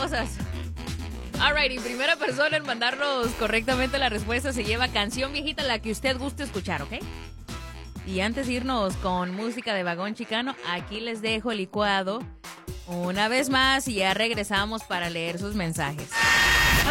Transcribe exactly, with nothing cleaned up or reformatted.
cosas. Alrighty, primera persona en mandarnos correctamente la respuesta se lleva canción viejita, la que usted guste escuchar, ¿ok? Y antes de irnos con música de Vagón Chicano, aquí les dejo el licuado una vez más y ya regresamos para leer sus mensajes.